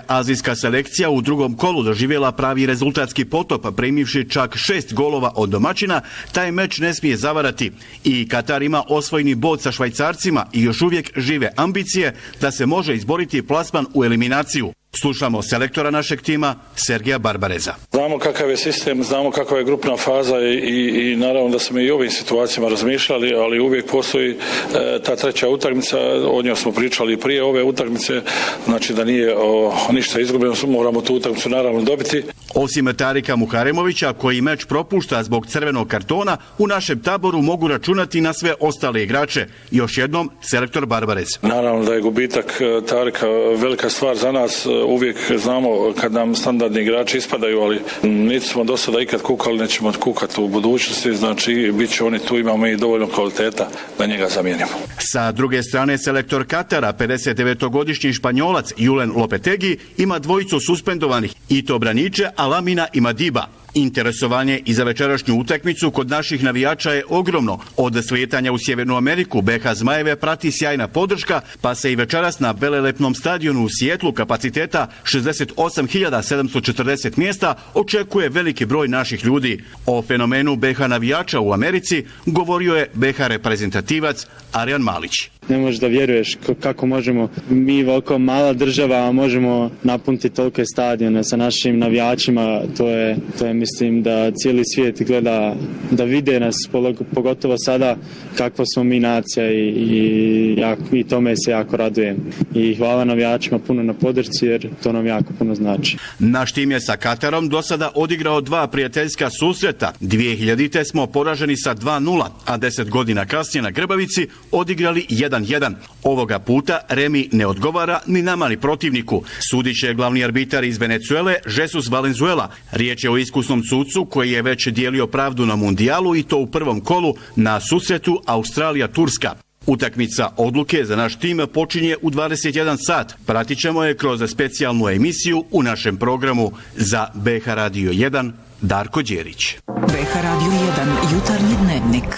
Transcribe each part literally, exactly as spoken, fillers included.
azijska selekcija u drugom kolu doživjela pravi rezultatski potop, primivši čak šest golova od domaćina, taj meč ne smije zavarati. I Katar ima osvojeni bod sa Švajcarcima i još uvijek žive ambicije da se može izboriti plasman u eliminaciju. Slušamo selektora našeg tima, Sergeja Barbareza. Znamo kakav je sistem, znamo kakva je grupna faza i, i, i naravno da smo i u ovim situacijama razmišljali, ali uvijek postoji e, ta treća utakmica, o njoj smo pričali prije ove utakmice, znači da nije o, ništa izgubljeno, moramo tu utakmicu naravno dobiti. Osim Tarika Muharemovića, koji meč propušta zbog crvenog kartona, u našem taboru mogu računati na sve ostale igrače. Još jednom, selektor Barbarez. Naravno da je gubitak Tarika velika stvar za nas. Uvijek znamo kad nam standardni igrači ispadaju, ali niti smo do sada ikad kukali, nećemo kukati u budućnosti, znači bit će oni tu, imamo i dovoljno kvaliteta da njega zamijenimo. Sa druge strane, selektor Katara, pedesetdevetogodišnji Španjolac Julen Lopetegi, ima dvojicu suspendovanih, i to Braniče, Alamina i Madiba. Interesovanje i za večerašnju utakmicu kod naših navijača je ogromno. Od slijetanja u Sjevernu Ameriku B H Zmajeve prati sjajna podrška, pa se i večeras na velelepnom stadionu u Sijetlu kapaciteta šezdeset osam hiljada sedamsto četrdeset mjesta očekuje veliki broj naših ljudi. O fenomenu B H navijača u Americi govorio je B H reprezentativac Arjan Malić. Ne možeš da vjeruješ kako možemo, mi ovako mala država, možemo napuniti tolike stadione sa našim navijačima, to je, to je mislim da cijeli svijet gleda, da vide nas, pogotovo sada kakva smo mi nacija i, i, i tome se jako radujem. I hvala navijačima puno na podršci jer to nam jako puno znači. Naš tim je sa Katarom do sada odigrao dva prijateljska susreta. dvije hiljadite smo poraženi sa dva nula, a deset godina kasnije na Grbavici odigrali jedan jedan. Ovoga puta remi ne odgovara ni nama ni protivniku. Sudit će glavni arbitar iz Venezuele, Jesus Valenzuela. Riječ je o iskusnom sucu koji je već dijelio pravdu na mundijalu i to u prvom kolu na susretu Australija-Turska. Utakmica odluke za naš tim počinje u dvadeset jedan sat. Pratit ćemo je kroz specijalnu emisiju u našem programu. Za B H Radio jedan, Darko Đerić. B H Radio jedan, jutarnji dnevnik.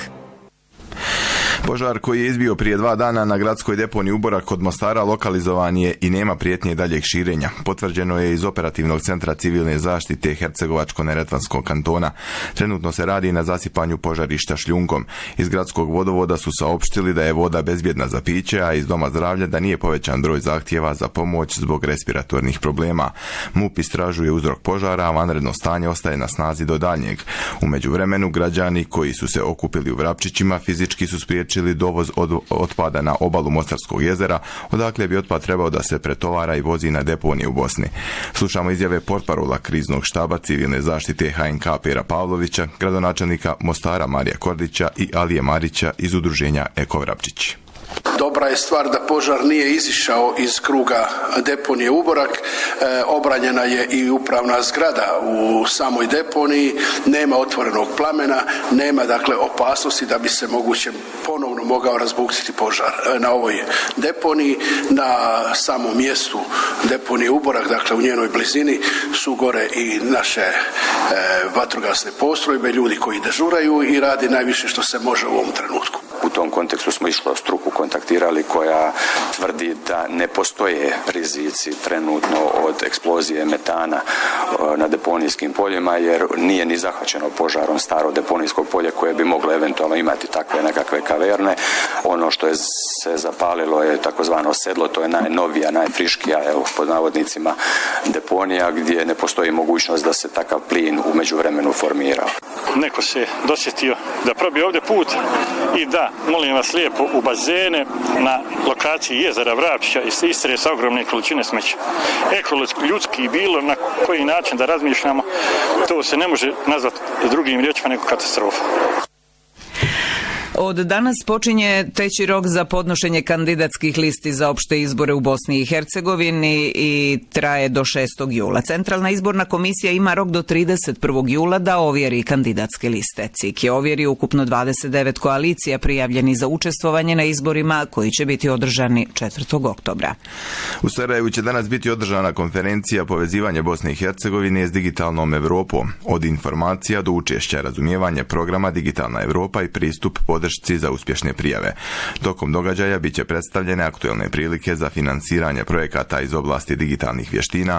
Požar koji je izbio prije dva dana na gradskoj deponiji Uborak kod Mostara lokalizovan je i nema prijetnje daljeg širenja. Potvrđeno je iz Operativnog centra civilne zaštite Hercegovačko-neretvanskog kantona. Trenutno se radi na zasipanju požarišta šljunkom. Iz gradskog vodovoda su saopštili da je voda bezbjedna za piće, a iz Doma zdravlja da nije povećan broj zahtjeva za pomoć zbog respiratornih problema. MUP istražuje uzrok požara, a vanredno stanje ostaje na snazi do daljnjeg. U međuvremenu građani koji su se okupili u Vrapčićima fizički su spriječili dovoz od otpada na obalu Mostarskog jezera, odakle bi otpad trebao da se pretovara i vozi na deponije u Bosni. Slušamo izjave portparola kriznog štaba civilne zaštite H N K Pera Pavlovića, gradonačelnika Mostara Marija Kordića i Alije Marića iz udruženja Eko Vrapčić. Dobra je stvar da požar nije izišao iz kruga deponije Uborak, e, obranjena je i upravna zgrada u samoj deponiji, nema otvorenog plamena, nema dakle opasnosti da bi se moguće ponovno mogao razbuktiti požar na ovoj deponiji. Na samom mjestu deponije Uborak, dakle u njenoj blizini su gore i naše e, vatrogasne postrojbe, ljudi koji dežuraju i radi najviše što se može u ovom trenutku. U tom kontekstu smo išli struku kontaktirali koja tvrdi da ne postoje rizici trenutno od eksplozije metana na deponijskim poljima jer nije ni zahvaćeno požarom staro deponijsko polje koje bi moglo eventualno imati takve nekakve kaverne. Ono što je se zapalilo je takozvano sedlo, to je najnovija, najfriškija, evo, pod navodnicima, deponija gdje ne postoji mogućnost da se takav plin u međuvremenu formirao. Neko se dosjetio da probije ovdje put i da, molim vas lijepo, u bazene na lokaciji jezera Vrapčića i istre sa ogromne količine smeća. Ekološki, ljudski, bilo na koji način da razmišljamo, to se ne može nazvati drugim riječima nego katastrofa. Od danas počinje teći rok za podnošenje kandidatskih listi za opšte izbore u Bosni i Hercegovini i traje do šestog jula. Centralna izborna komisija ima rok do trideset prvog jula da ovjeri kandidatske liste. C I K je ovjerio ukupno dvadeset devet koalicija prijavljeni za učestvovanje na izborima koji će biti održani četvrtog oktobra. U Sarajevu će danas biti održana konferencija povezivanje Bosne i Hercegovine s digitalnom Evropom. Od informacija do učešća, razumijevanje programa Digitalna Evropa i pristup podršci za uspješne prijave. Tokom događaja biće predstavljene aktuelne prilike za finansiranje projekata iz oblasti digitalnih vještina,